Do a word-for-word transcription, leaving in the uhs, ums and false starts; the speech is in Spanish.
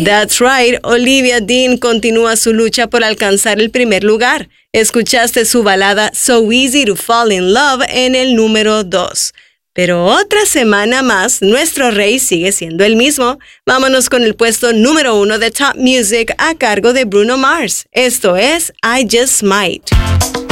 That's right, Olivia Dean continúa su lucha por alcanzar el primer lugar. Escuchaste su balada So Easy to Fall in Love en el número dos. Pero otra semana más, nuestro rey sigue siendo el mismo. Vámonos con el puesto número uno de Top Music a cargo de Bruno Mars. Esto es I Just Might.